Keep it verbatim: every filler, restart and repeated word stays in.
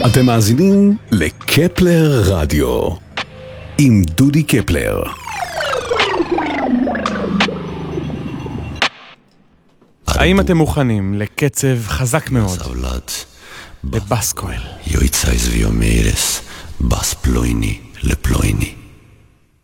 אתם מאזינים לקפלר רדיו עם דודי קפלר. האם אתם מוכנים לקצב חזק מאוד בבאס קוהל? Io i zais vi omeres, bas ploini le ploini.